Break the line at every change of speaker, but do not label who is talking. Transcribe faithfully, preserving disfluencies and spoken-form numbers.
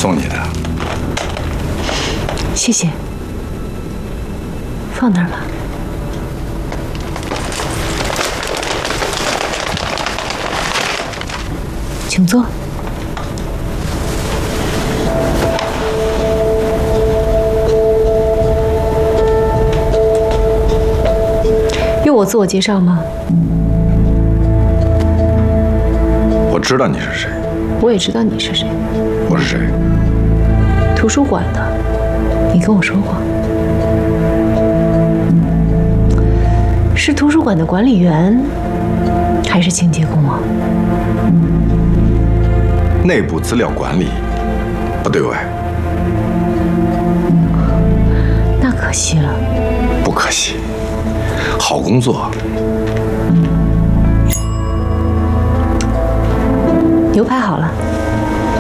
送你的。
谢谢，放那儿吧。请坐。用我自我介绍吗？
我知道你是谁。
我也知道你是谁。
我是谁？
图书馆的。你跟我说过。是图书馆的管理员，还是清洁工啊？
内部资料管理，不对外。
那可惜了。
不可惜，好工作。
牛排好了。